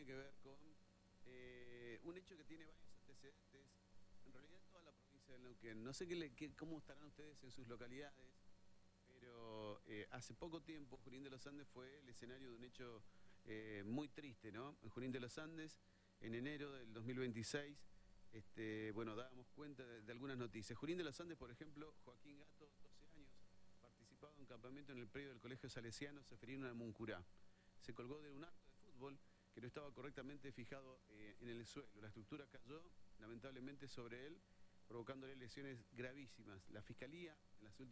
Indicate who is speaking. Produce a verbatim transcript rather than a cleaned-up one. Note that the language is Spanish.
Speaker 1: tiene que ver con eh, un hecho que tiene varios antecedentes, en realidad en toda la provincia de Neuquén. No sé qué le, qué, cómo estarán ustedes en sus localidades, pero eh, hace poco tiempo Junín de los Andes fue el escenario de un hecho eh, muy triste, ¿no? En Junín de los Andes, en enero del dos mil veintiséis, este, bueno, dábamos cuenta de, de algunas noticias. Junín de los Andes, por ejemplo, Joaquín Gato, doce años, participaba de un campamento en el predio del Colegio Salesiano Seferino Namuncurá. Se colgó de un arco de fútbol que no estaba correctamente fijado eh, en el suelo. La estructura cayó lamentablemente sobre él, provocándole lesiones gravísimas. La Fiscalía, en las últimas